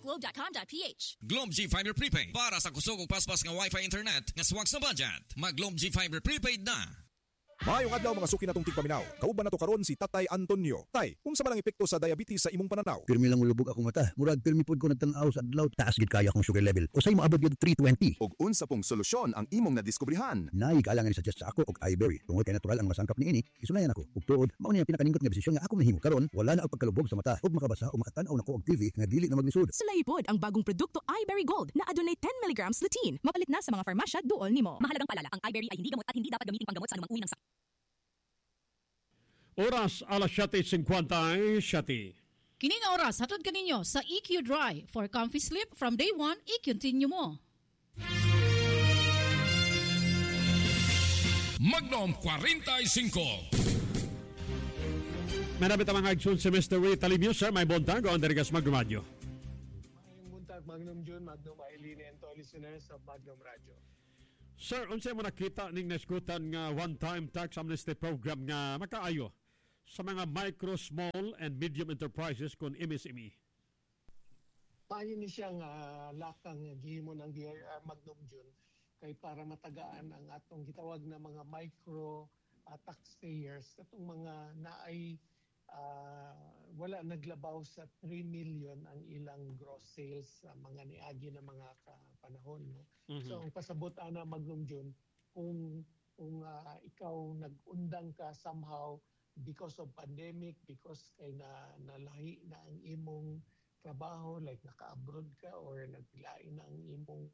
globe.com.ph. Globe G Fiber Prepaid para sa kusog ug paspas nga Wi-Fi internet nga swak sa budget. Mag Globe G Fiber Prepaid na. Maayong adlaw mga suki natong tigpaminaw. Kauban nato karon si Tatay Antonio. Tay, unsa man ang epekto sa diabetes sa imong pananaw? Pirmi lang ulubog akong mata. Murag pirmi pod ko nagtan-aw sa adlaw, taas gid kaya akong sugar level. Usay moabot gyud 320. Ug unsa pong solusyon ang imong nadiskubrihan? Nay kalangan suggest sa ako og iBerry. Tungod kay natural ang masangkap niini, isulayan ako. Ug tuod, mao niya pinakaningot nga desisyon nga ako mahimo karon, wala na og pagkalubog sa mata ug makabasa o makatan-aw nako og TV nga dili na maglisod. Sulay pod ang bagong produkto iBerry Gold na adunay 10 mg lutein. Mapalit na sa mga farmasya duol nimo. Mahalagang paalala, ang iBerry ay hindi gamot at hindi dapat gamitin panggamot sa anumang uri ng sakit. Oras alas 7:57. Kini nga oras hatod kaninyo sa EQ Dry for comfy sleep from day one. I-continue mo. Magnum 45. Manabit ang mga agsun si Mr. Ray Talimio, sir. May bontang go on derigas Magrumadyo. Mayong buntag Magnum June, Magnum Eileen, and to all listeners of Magnum Radio. Sir, unsa mo nakita ning naskutan nga one-time tax amnesty program nga makaayo sa mga micro, small, and medium enterprises kon MSME? Payo ni siya nga lakang gihimo ng BIR Magnum June kay para matagaan ang atong gitawag na mga micro taxpayers, katong mga naay wala naglabaw sa 3 million ang ilang gross sales sa mga niagi na mga panahon, no? Mm-hmm. So ang pasabot ana Magnum June, kung ikaw nag-undang ka somehow because of pandemic, because kay nalahi na ang imong trabaho, like naka-abroad ka or naglain na ang imong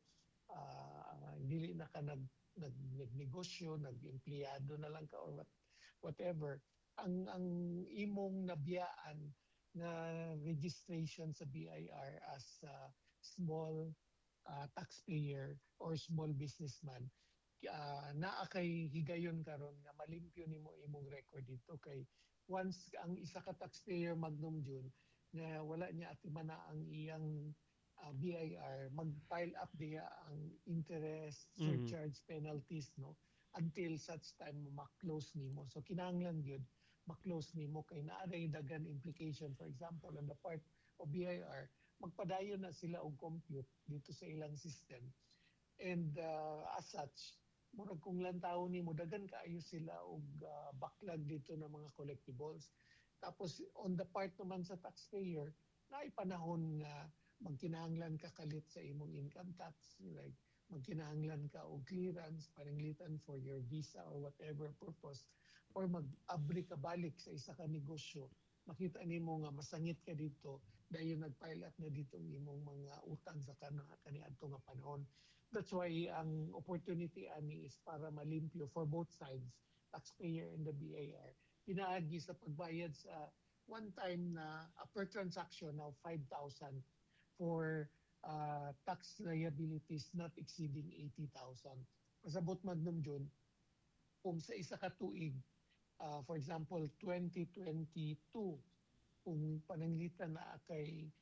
dili na ka nagnegosyo, nag-empleyado na lang ka or whatever, ang imong nabiyaan na registration sa BIR as small taxpayer or small businessman, naa kay higayon karon nga malimpyo nimo imong record dito kay once ang isa ka taxpayer Magnum June nga wala niya atimana ang iyang BIR, mag-file up diya ang interest, surcharge, penalties, no, until such time ma-close nimo. So kinahanglan gyud ma-close nimo kay naaray dagan implication. For example, on the part of BIR, magpadayon na sila og compute dito sa ilang system, and as such murag kung lantaw nimo dagan kaayo sila og backlog dito ng mga collectibles. Tapos on the part naman sa taxpayer, naay panahon nga magkinahanglan ka kalit sa imong income tax, like magkinahanglan ka og clearance, paninglitan for your visa or whatever purpose, or mag-abri ka balik sa isa ka negosyo. Makita nimo nga masangit ka dito dayon nag-pile up na dito ang imong mga utang sa kaniadto nga panahon. That's why ang opportunity ani is para malimpyo for both sides, taxpayer and the BIR. Pinaagi sa pagbayad sa one time na per transaction now 5,000 for tax liabilities not exceeding 80,000. Pasabot Magnum June, kung sa isa ka tuig, for example 2022, kung pananglitan na kay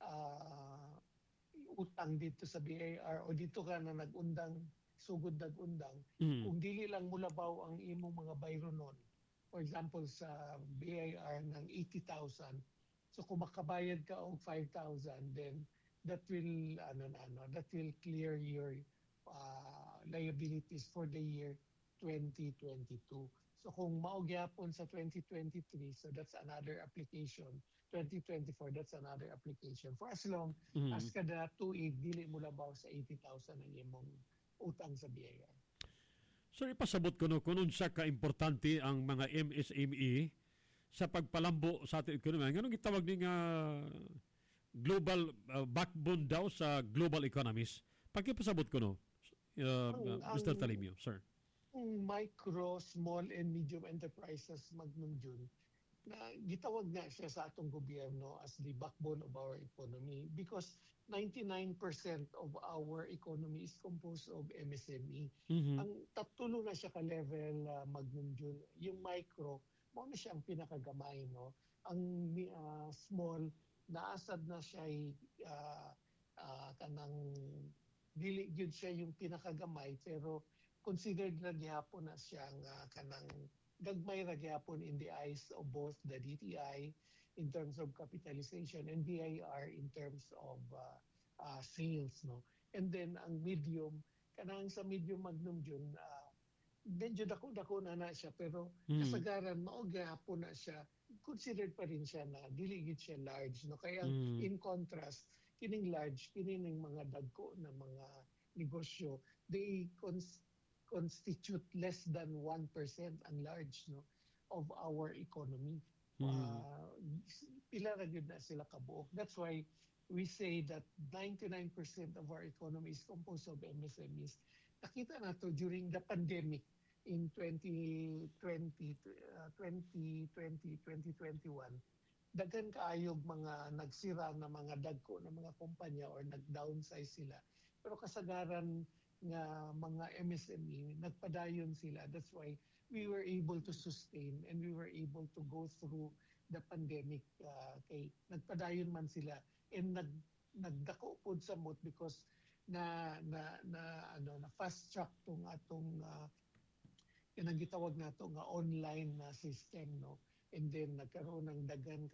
utang dito sa BIR o dito ka na nag-undang, sugod nag-undang, kung dili lang mulabaw ang imong mga bayro nun, for example sa BIR ng 80,000, so kung makabayad ka og 5,000, then that will clear your liabilities for the year 2022. So kung mao gyapon sa 2023, so that's another application. 2024, that's another application. For as long as kada tuig dili mo labaw sa 80,000 ang imong utang sa BIR. So ipasabot ko no kung unsa ka importante ang mga MSME sa pagpalambo sa ating ekonomiya. Nganong gitawag ni nga global backbone daw sa global economies. Pagkipasabot ko no, Mr. Talimio, sir. Micro, small, and medium enterprises Magnum June, na gitawag nga siya sa atong gobyerno as the backbone of our economy because 99% of our economy is composed of MSME. Ang tatlo na siya ka-level Magnum June. Yung micro, mo na siya ang pinakagamay, no? Ang small, naasad na siya kanang dili gyud siya yung pinakagamay pero considered na gyapon na siyang kanang gagmay ra gyapon in the eyes of both the DTI, in terms of capitalization and BIR in terms of sales, no. And then ang medium, kanang sa medium magnum June, medyo dako-dako na siya, pero kasagaran mao gyapon na siya, considered pa rin siya na dili gid siya large, no. Kaya in contrast, kining large, kining mga dagko na mga negosyo, they constitute less than 1% ang large, no, of our economy. Pila ra gyud na sila kabuok. That's why we say that 99% of our economy is composed of MSMEs. Nakita nato during the pandemic in 2020, 2021, daghan kaayog mga nagsira na mga dagko na mga kumpanya or nag-downsize sila. Pero kasagaran nga mga MSME, nagpadayon sila. That's why we were able to sustain and we were able to go through the pandemic. Kay nagpadayon man sila and nagdako pod sa mot because na fast track tong atong kinang gitawag nato nga online na system, no. And then nagkaroon ng daghan